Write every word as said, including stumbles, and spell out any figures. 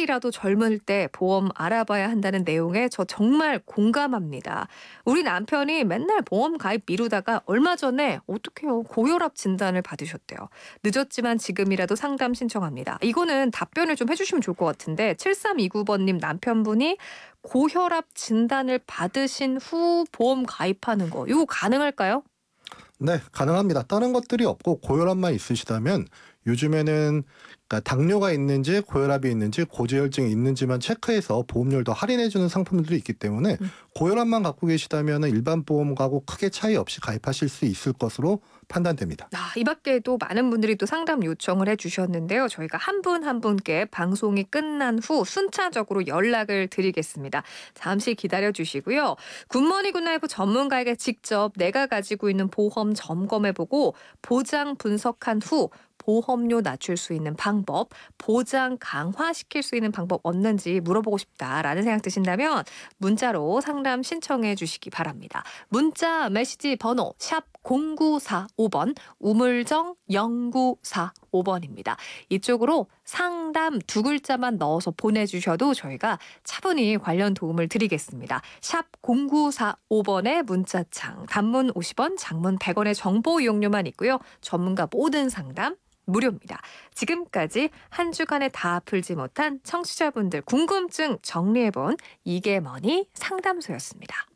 살이라도 젊을 때 보험 알아봐야 한다는 내용에 저 정말 공감합니다. 우리 남편이 맨날 보험 가입 미루다가 얼마 전에 어떡해요. 고혈압 진단을 받으셨대요. 늦었지만 지금이라도 상담 신청합니다. 이거는 답변을 좀 해주시면 좋을 것 같은데 칠삼이구 번님 남편분이 고혈압 진단을 받으신 후 보험 가입하는 거 이거 가능할까요? 네, 가능합니다. 다른 것들이 없고 고혈압만 있으시다면 요즘에는 그러니까 당뇨가 있는지 고혈압이 있는지 고지혈증이 있는지만 체크해서 보험료를 더 할인해주는 상품들도 있기 때문에 음. 고혈압만 갖고 계시다면 일반 보험하고 크게 차이 없이 가입하실 수 있을 것으로 판단됩니다. 아, 이 밖에도 많은 분들이 또 상담 요청을 해주셨는데요. 저희가 한 분 한 분께 방송이 끝난 후 순차적으로 연락을 드리겠습니다. 잠시 기다려 주시고요. 굿모닝 굿나이프 전문가에게 직접 내가 가지고 있는 보험 점검해보고 보장 분석한 후 보험료 낮출 수 있는 방법, 보장 강화시킬 수 있는 방법 없는지 물어보고 싶다라는 생각 드신다면 문자로 상담 신청해 주시기 바랍니다. 문자 메시지 번호 샵 공구사오 번 우물정 영구사오 번입니다. 이쪽으로 상담 두 글자만 넣어서 보내주셔도 저희가 차분히 관련 도움을 드리겠습니다. 샵 공구사오 번의 문자창 단문 오십 원 장문 백 원의 정보 이용료만 있고요. 전문가 모든 상담 무료입니다. 지금까지 한 주간에 다 풀지 못한 청취자분들 궁금증 정리해본 이게 뭐니 상담소였습니다.